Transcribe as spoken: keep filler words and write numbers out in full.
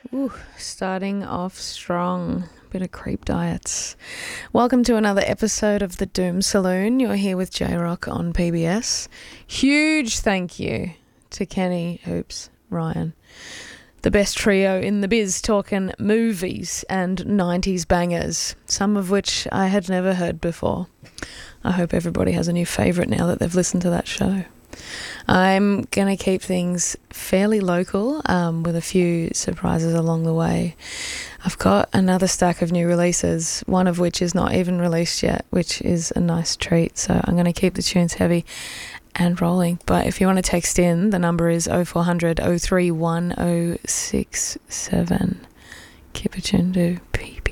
Ooh, starting off strong. Bit of creep diets. Welcome to another episode of the Doom Saloon. You're here with J-Rock on P B S. Huge thank you to Kenny, Oops, Ryan. The best trio in the biz, talking movies and nineties bangers, some of which I had never heard before. I hope everybody has a new favourite now that they've listened to that show. I'm going to keep things fairly local um, with a few surprises along the way. I've got another stack of new releases, one of which is not even released yet, which is a nice treat. So I'm going to keep the tunes heavy and rolling. But if you want to text in, the number is oh four hundred, oh three one, oh six seven. Keep it tuned to P B.